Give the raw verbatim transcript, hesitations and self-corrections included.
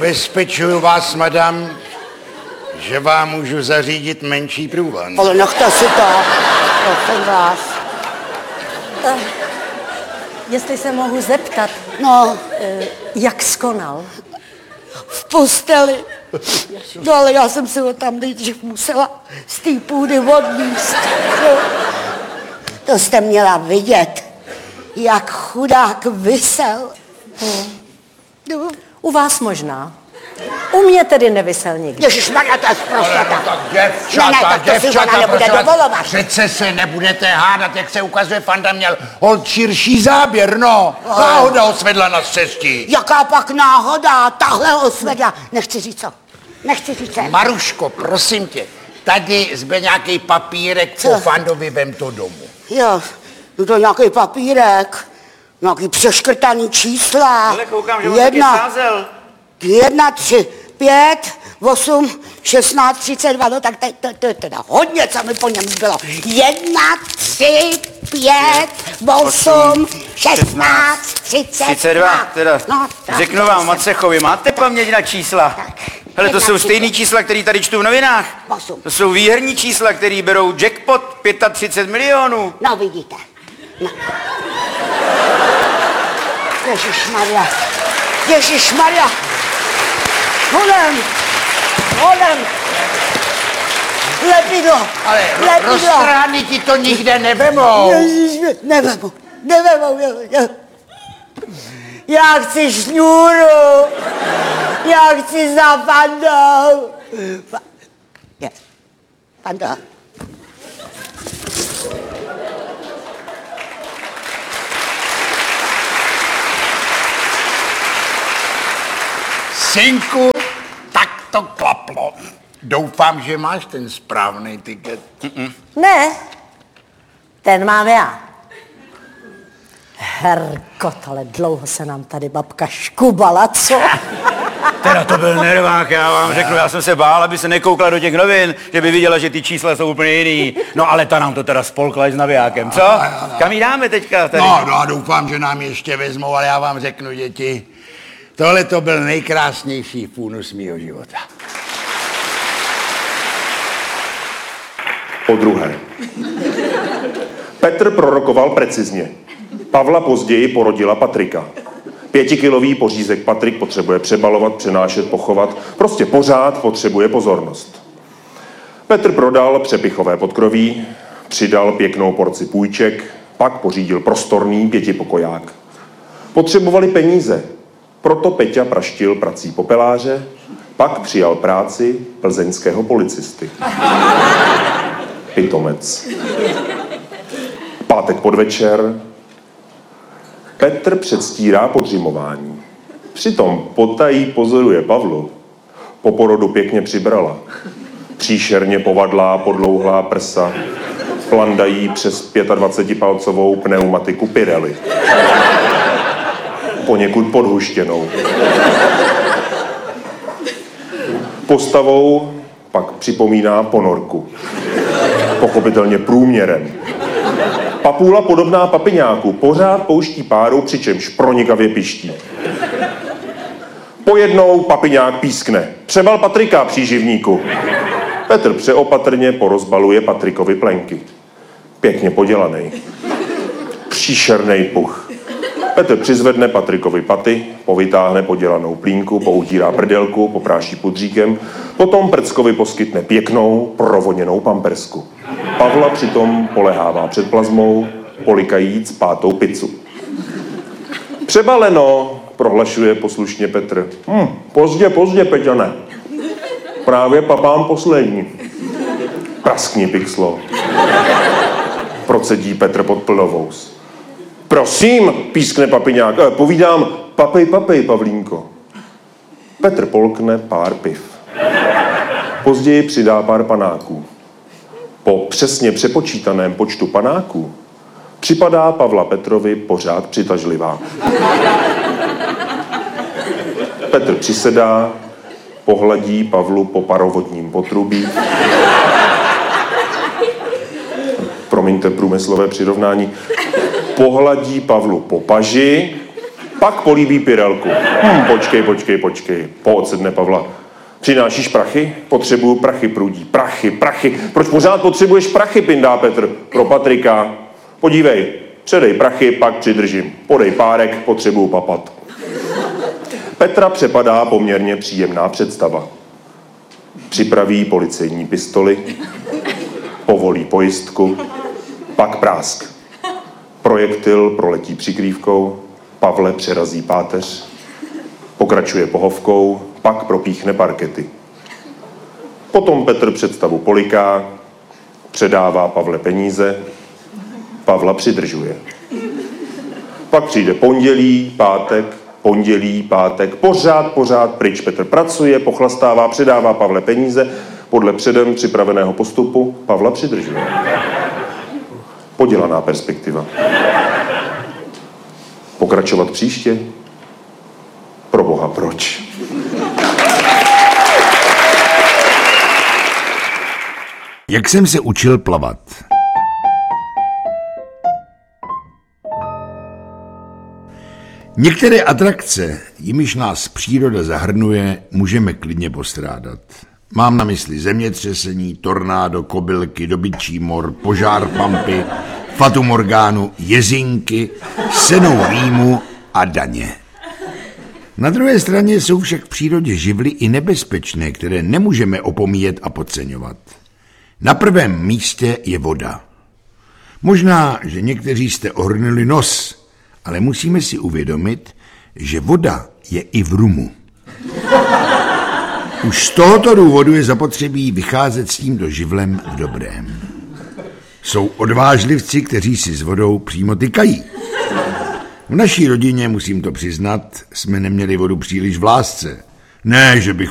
Ubezpečuju vás, madam, že vám můžu zařídit menší průvan. Ale nechte si to, prosím vás. Uh, jestli se mohu zeptat, No, uh, jak skonal? v posteli. No ale já jsem si ho tam nejdřív musela z té půdy odníst. No. To jste měla vidět, jak chudák visel. Hmm. No. U vás možná. U mě tedy nevysel nikdy. Ježišmarja, to je zprostota. Tak děvčata, Ne, ne, tak to si děvčata, ona nebude prosím vás, dovolovat. Přece se nebudete hádat, jak se ukazuje, Fanda měl holt širší záběr, no. Náhoda ho svedla na cestí. Jaká pak náhoda, tahle osvědla. Nechci říct co, nechci říct co. Maruško, prosím tě, tady zbyl nějaký papírek, Co? po Fandovi vem to domů. Jo, no to nějaký papírek, nějaký přeškrtaný čísla. Ale koukám, že on taky jedna, sázel. jedna, tři, pět, osm, šestnáct, třicet dva, no tak to, to, to je teda hodně, co mi po něm bylo. Jedna, tři, pět, osm, šestnáct, třicet třicet dva, teda. No, tak, Řeknu vám, Macechovi, máte paměť na čísla? Tak. Hele, to jsou stejný čísla, které tady čtu v novinách. Osm. To jsou výherní čísla, které berou jackpot třicet pět milionů. No vidíte. No. Ježišmarja. Ježišmarja. Hodem. Hodem. Lepidlo. Ale Lepidlo. roztrhány ti to nikde nevemou. Ježiš, nevemu. Nevemu. Já, já chci šňůru. Já chci za Fandou. Fa- je. Fanda. Synku, tak to klaplo. Doufám, že máš ten správný tiket. Mm-mm. Ne, ten mám já. Herkot, ale dlouho se nám tady babka škubala, co? Teda to byl nervák, já vám řeknu, já jsem se bál, aby se nekoukla do těch novin, že by viděla, že ty čísla jsou úplně jiný. No ale ta nám to teda spolkla s navijákem, co? Kam jí dáme teďka tady? No, no a doufám, že nám ještě vezmou, ale já vám řeknu, děti, tohle to byl nejkrásnější fůnus mýho života. Po druhé. Petr prorokoval precizně. Pavla později porodila Patrika. Pětikilový pořízek Patrik potřebuje přebalovat, přenášet, pochovat. Prostě pořád potřebuje pozornost. Petr prodal přepichové podkroví, přidal pěknou porci půjček, pak pořídil prostorný pětipokoják. Potřebovali peníze, proto Peťa praštil prací popeláře, pak přijal práci plzeňského policisty. Pitomec. Pátek podvečer. Petr předstírá podřimování. Přitom potají pozoruje Pavlu. Po porodu pěkně přibrala. Příšerně povadlá, podlouhlá prsa. Plandají přes dvacetipětipalcovou pneumatiku Pirelli. Poněkud podhuštěnou. Postavou pak připomíná ponorku. Pochopitelně průměrem. Papůla podobná papiňáku pořád pouští páru, přičemž pronikavě piští. Pojednou papiňák pískne. Přebal Patrika, příživníku. Petr přeopatrně porozbaluje Patrikovi plenky. Pěkně podělaný. Příšernej puch. Petr přizvedne Patrikovi paty, povytáhne podělanou plínku, poutírá prdelku, popráší pudříkem, potom Prckovi poskytne pěknou, provoněnou pampersku. Pavla přitom polehává před plazmou, polikajíc pátou pizzu. Přebaleno, prohlašuje poslušně Petr. Hm, pozdě, pozdě, Peťane. Právě papám poslední. Praskni, pixlo. Procedí Petr pod plnovous. Prosím, pískne papiňák. Eh, povídám, papej, papej, Pavlínko. Petr polkne pár piv. Později přidá pár panáků. Po přesně přepočítaném počtu panáků připadá Pavla Petrovi pořád přitažlivá. Petr přisedá, pohladí Pavlu po parovodním potrubí. Promiňte průmyslové přirovnání. Pohladí Pavlu po paži, Pak políbí Pirelku. Hm, počkej, počkej, počkej. Poodsedne Pavla. Přinášíš prachy? Potřebuju prachy, prudí. Prachy, prachy. Proč pořád potřebuješ prachy, pindá Petr. Pro Patrika. Podívej, předej prachy, pak přidržím. Podej párek, potřebuju papat. Petra přepadá poměrně příjemná představa. Připraví policejní pistoli, povolí pojistku, pak prásk. Projektil proletí přikrývkou, Pavle přerazí páteř, pokračuje pohovkou, pak propíchne parkety. Potom Petr představu poliká, předává Pavle peníze, Pavla přidržuje. Pak přijde pondělí, pátek, pondělí, pátek, pořád, pořád pryč. Petr pracuje, pochlastává, předává Pavle peníze, podle předem připraveného postupu Pavla přidržuje. Podělaná perspektiva. Pokračovat příště? Proboha, proč? Jak jsem se učil plavat? Některé atrakce, jimiž nás příroda zahrnuje, můžeme klidně postrádat. Mám na mysli zemětřesení, tornádo, kobylky, dobytčí mor, požár pampy, fatumorgánu, jezinky, senou rýmu a daně. Na druhé straně jsou však v přírodě živly i nebezpečné, které nemůžeme opomíjet a podceňovat. Na prvém místě je voda. Možná, že někteří jste ohrnuli nos, ale musíme si uvědomit, že voda je i v rumu. Už z tohoto důvodu je zapotřebí vycházet s tímto živlem v dobrém. Jsou odvážlivci, kteří si s vodou přímo tykají. V naší rodině, musím to přiznat, jsme neměli vodu příliš v lásce. Ne, že bych